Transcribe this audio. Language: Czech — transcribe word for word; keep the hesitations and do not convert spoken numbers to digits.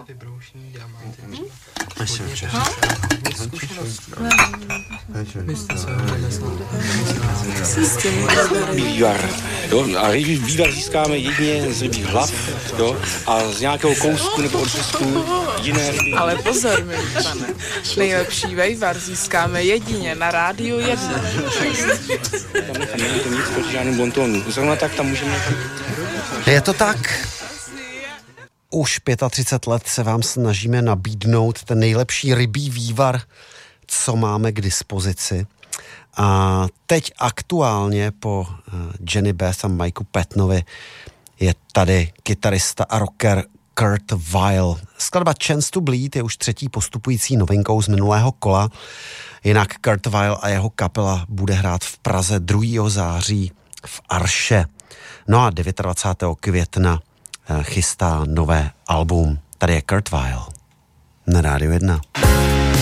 vybroušený diamanty. Vývar. Jo? A rybí vývar získáme jedině z rybích hlav, jo? A z nějakého kousku nebo odřezku jiné ryby. Ale pozor, milí pane, nejlepší vejvar získáme jedině na Rádiu jedna. Tam nechám, není to nic proti žádným bontónu. Zrovna tak tam můžeme nechat. Je to tak. Už třicet pět let se vám snažíme nabídnout ten nejlepší rybí vývar, co máme k dispozici. A teď aktuálně po Jenny Beth a Mikeu Pattonovi je tady kytarista a rocker Kurt Vile. Skladba Chance to Bleed je už třetí postupující novinkou z minulého kola. Jinak Kurt Vile a jeho kapela bude hrát v Praze druhého září v Arše. No a dvacátého devátého května chystá nové album. Tady je Kurt Vile na Rádiu jedna.